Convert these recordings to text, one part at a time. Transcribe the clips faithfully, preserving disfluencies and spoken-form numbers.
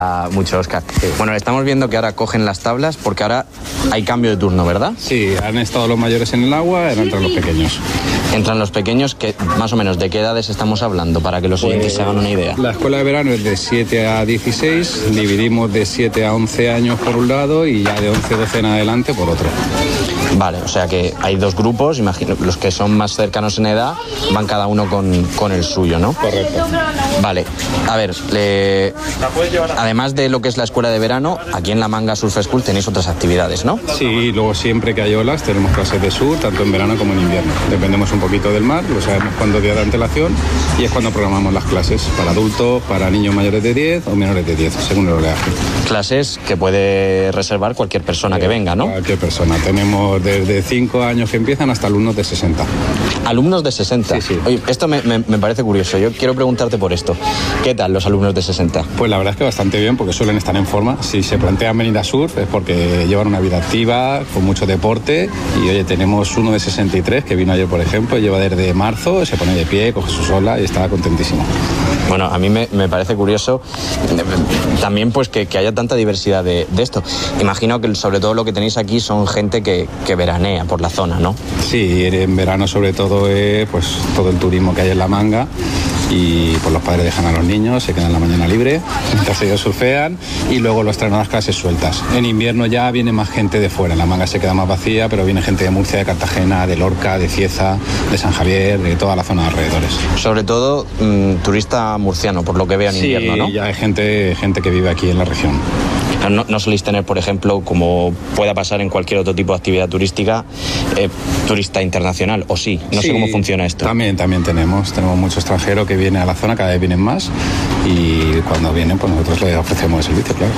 mucho, Óscar. Sí. Bueno, estamos viendo que ahora cogen las tablas porque ahora hay cambio de turno, ¿verdad? Sí, han estado los mayores en el agua, ahora entran los pequeños. Entran los pequeños, que más o menos, ¿de qué edades estamos hablando? Para que los oyentes pues, se hagan una idea. La escuela de verano es de siete a dieciséis, dividimos de siete a once años por un lado y ya de once a doce en adelante por otro. Vale, o sea que hay dos grupos, imagino, los que son más cercanos en edad van cada uno con, con el suyo, ¿no? Correcto. Vale, a ver, le... además de lo que es la escuela de verano, aquí en la Manga Surf School tenéis otras actividades, ¿no? Sí, luego siempre que hay olas tenemos clases de surf, tanto en verano como en invierno. Dependemos un poquito del mar, lo sabemos cuándo día de antelación y es cuando programamos las clases para adultos, para niños mayores de diez o menores de diez, según el oleaje. Clases que puede reservar cualquier persona que venga, ¿no? Cualquier persona. Tenemos desde cinco años que empiezan hasta alumnos de sesenta. ¿Alumnos de sesenta? Sí, sí. Oye, esto me, me, me parece curioso. Yo quiero preguntarte por esto. ¿Qué tal los alumnos de sesenta? Pues la verdad es que bastante bien, porque suelen estar en forma. Si se plantean venir a surf es porque llevan una vida activa, con mucho deporte. Y oye, tenemos uno de sesenta y tres que vino ayer, por ejemplo, lleva desde marzo, se pone de pie, coge su ola y está contentísimo. Bueno, a mí me, me parece curioso también pues que, que haya tanta diversidad de, de esto. Imagino que sobre todo lo que tenéis aquí son gente que, que veranea por la zona, ¿no? Sí, en verano sobre todo es pues todo el turismo que hay en la Manga y pues los padres dejan a los niños, se quedan la mañana libre mientras ellos surfean y luego los traen a las clases sueltas. En invierno ya viene más gente de fuera, en la Manga se queda más vacía, pero viene gente de Murcia, de Cartagena, de Lorca, de Cieza, de San Javier, de toda la zona de alrededores. Sobre todo mmm, turista murciano, por lo que veo en sí, invierno, ¿no? Sí, ya hay gente, gente que vive aquí en la región. No, no soléis tener, por ejemplo, como pueda pasar en cualquier otro tipo de actividad turística, eh, turista internacional, o sí, no sí, sé cómo funciona esto. También, también tenemos, tenemos mucho extranjero que viene a la zona, cada vez vienen más y cuando vienen pues nosotros les ofrecemos el servicio, claro.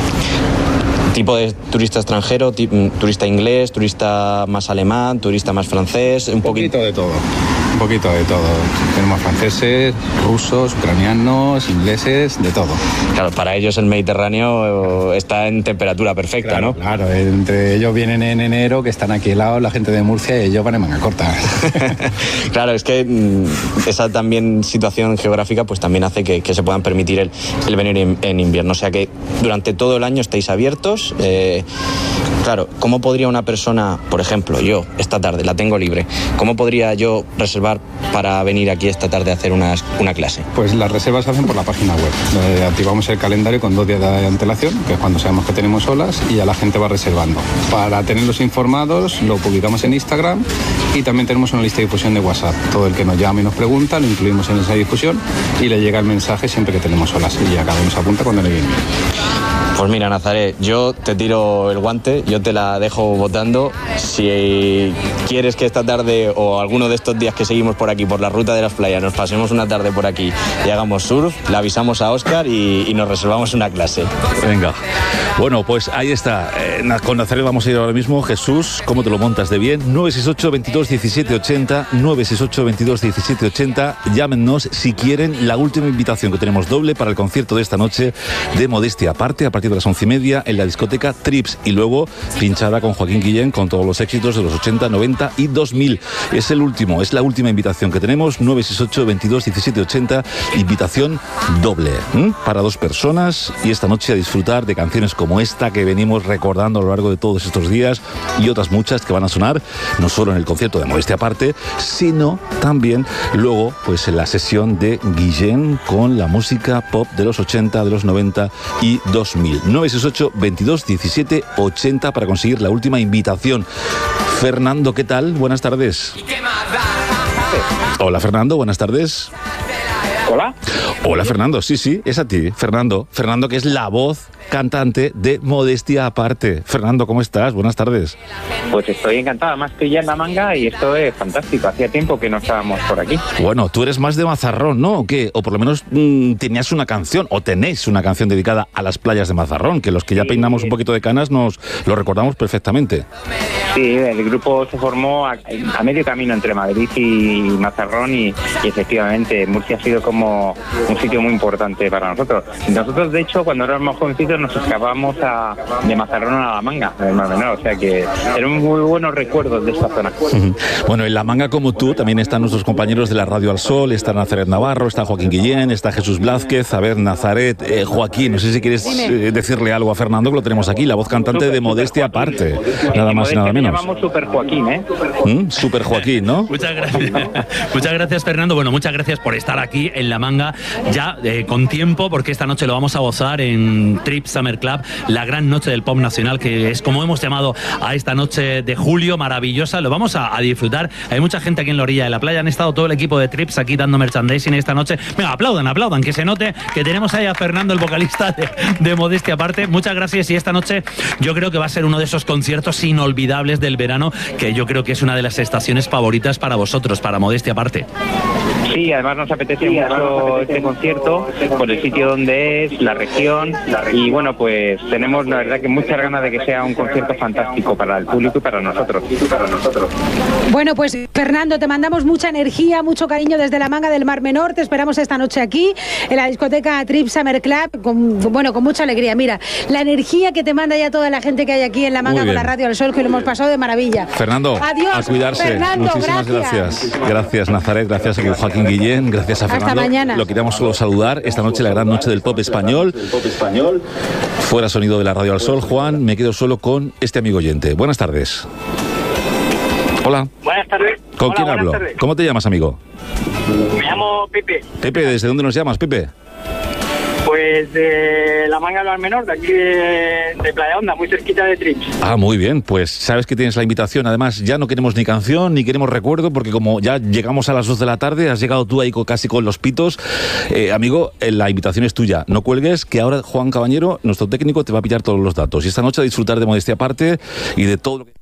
¿Tipo de turista extranjero, turista inglés, turista más alemán, turista más francés? Un, un poquito poquito de todo. Un poquito de todo. Tenemos franceses, rusos, ucranianos, ingleses, de todo. Claro, para ellos el Mediterráneo está en temperatura perfecta, claro, ¿no? Claro, entre ellos vienen en enero, que están aquí helados, la gente de Murcia, y ellos van en manga corta. Claro, es que esa también situación geográfica pues también hace que, que se puedan permitir el, el venir en, en invierno. O sea que durante todo el año estáis abiertos. Eh, claro, ¿cómo podría una persona, por ejemplo, yo esta tarde la tengo libre, ¿cómo podría yo reservar para venir aquí esta tarde a hacer una, una clase? Pues las reservas se hacen por la página web. Eh, activamos el calendario con dos días de antelación, que es cuando sabemos que tenemos olas, y ya la gente va reservando. Para tenerlos informados, lo publicamos en Instagram y también tenemos una lista de difusión de WhatsApp. Todo el que nos llame y nos pregunta, lo incluimos en esa difusión y le llega el mensaje siempre que tenemos olas. Y ya cada uno se apunta cuando le viene. Pues mira, Nazaret, yo te tiro el guante, yo te la dejo votando. Si quieres que esta tarde o alguno de estos días que seguimos por aquí, por la ruta de las playas, nos pasemos una tarde por aquí y hagamos surf, le avisamos a Óscar y, y nos reservamos una clase. Venga. Bueno, pues ahí está. Eh, con Nazaret vamos a ir ahora mismo. Jesús, ¿cómo te lo montas de bien? nueve seis ocho, veintidós, diecisiete ochenta, nueve seis ocho, veintidós, diecisiete ochenta. Llámenos si quieren la última invitación que tenemos doble para el concierto de esta noche de Modestia Aparte, a partir de las once y media en la discoteca Trips, y luego pinchada con Joaquín Guillén con todos los éxitos de los ochenta, noventa y dos mil. Es el último, es la última invitación que tenemos. Nueve seis ocho, veintidós, diecisiete ochenta. Invitación doble, ¿m? Para dos personas, y esta noche a disfrutar de canciones como esta que venimos recordando a lo largo de todos estos días y otras muchas que van a sonar no solo en el concierto de Modestia Aparte, sino también luego pues en la sesión de Guillén con la música pop de los ochenta, de los noventa y dos mil. nueve seis ocho, veintidós, diecisiete ochenta para conseguir la última invitación. Fernando, ¿qué tal? Buenas tardes. Hola, Fernando, buenas tardes. Hola. Hola, Fernando, sí, sí, es a ti, Fernando. Fernando, que es la voz cantante de Modestia Aparte. Fernando, ¿cómo estás? Buenas tardes. Pues estoy encantado, además estoy ya en la Manga y esto es fantástico. Hacía tiempo que no estábamos por aquí. Bueno, tú eres más de Mazarrón, ¿no? ¿O qué? O por lo menos mmm, tenías una canción, o tenéis una canción dedicada a las playas de Mazarrón, que los que ya sí. peinamos un poquito de canas nos lo recordamos perfectamente. Sí, el grupo se formó a, a medio camino entre Madrid y Mazarrón y, y efectivamente Murcia ha sido como un sitio muy importante para nosotros. Nosotros, de hecho, cuando éramos jovencitos nos escapábamos a, de Mazarrón a La Manga, del Mar Menor, o sea que eran muy buenos recuerdos de esta zona. Bueno, en La Manga, como tú, también están nuestros compañeros de la Radio Al Sol, está Nazaret Navarro, está Joaquín Guillén, está Jesús Blázquez. A ver, Nazaret, eh, Joaquín, no sé si quieres eh, decirle algo a Fernando, que lo tenemos aquí, la voz cantante super, de Modestia Aparte, nada más y nada menos. Llamamos Super Joaquín, ¿eh? ¿Mm? Super Joaquín, ¿no? Muchas gracias. Muchas gracias, Fernando. Bueno, muchas gracias por estar aquí en La Manga, ya eh, con tiempo, porque esta noche lo vamos a gozar en Trip Summer Club, la gran noche del pop nacional, que es como hemos llamado a esta noche de julio, maravillosa. Lo vamos a, a disfrutar. Hay mucha gente aquí en la orilla de la playa, han estado todo el equipo de Trips aquí dando merchandising esta noche. Venga, aplaudan, aplaudan, que se note que tenemos ahí a Fernando, el vocalista de, de Modestia Aparte. Muchas gracias, y esta noche yo creo que va a ser uno de esos conciertos inolvidables del verano, que yo creo que es una de las estaciones favoritas para vosotros, para Modestia Aparte. Sí, además nos apetece sí, mucho este concierto por el sitio donde es, la región, y bueno, pues tenemos la verdad que muchas ganas de que sea un concierto fantástico para el público y para nosotros. Bueno, pues Fernando, te mandamos mucha energía, mucho cariño desde La Manga del Mar Menor. Te esperamos esta noche aquí en la discoteca Trip Summer Club, con, bueno, con mucha alegría. Mira, la energía que te manda ya toda la gente que hay aquí en La Manga con la Radio al Sol, que lo hemos pasado de maravilla. Fernando, adiós, a cuidarse. Fernando, muchísimas gracias. Gracias, gracias Nazaret, gracias a Joaquín Guillén, gracias a Fernando. Hasta mañana. Lo queríamos solo saludar. Esta noche la gran noche del pop español. Fuera sonido de la Radio al Sol. Juan, me quedo solo con este amigo oyente. Buenas tardes. Hola. Buenas tardes. ¿Con Hola, quién hablo? Tardes. ¿Cómo te llamas, amigo? Me llamo Pepe. Pepe, ¿desde dónde nos llamas, Pepe? Pues de La Manga del Mar Menor, de aquí de, de Playa Honda, muy cerquita de Trips. Ah, muy bien, pues sabes que tienes la invitación. Además, ya no queremos ni canción, ni queremos recuerdo, porque como ya llegamos a las dos de la tarde, has llegado tú ahí casi con los pitos. Eh, amigo, la invitación es tuya. No cuelgues, que ahora Juan Cabañero, nuestro técnico, te va a pillar todos los datos. Y esta noche a disfrutar de Modestia Aparte y de todo lo que...